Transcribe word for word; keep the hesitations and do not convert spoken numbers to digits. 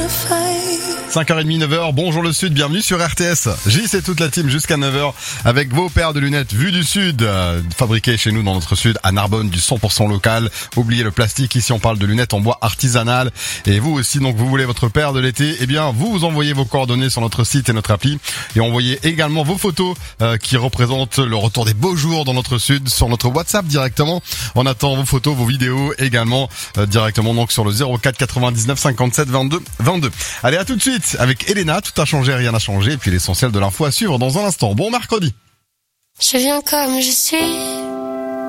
cinq heures trente, neuf heures, bonjour le Sud, bienvenue sur R T S. J, c'est toute la team jusqu'à neuf heures avec vos paires de lunettes vues du Sud, euh, fabriquées chez nous dans notre Sud, à Narbonne, du cent pour cent local. Oubliez le plastique, ici on parle de lunettes en bois artisanal. Et vous aussi, donc vous voulez votre paire de l'été, eh bien vous vous envoyez vos coordonnées sur notre site et notre appli. Et envoyez également vos photos euh, qui représentent le retour des beaux jours dans notre Sud sur notre WhatsApp directement. On attend vos photos, vos vidéos également euh, directement donc sur le zéro quatre quatre-vingt-dix-neuf cinquante-sept vingt-deux vingt-deux. Allez, à tout de suite avec Elena, tout a changé, rien n'a changé, et puis l'essentiel de l'info à suivre dans un instant. Bon mercredi. Je viens comme je suis.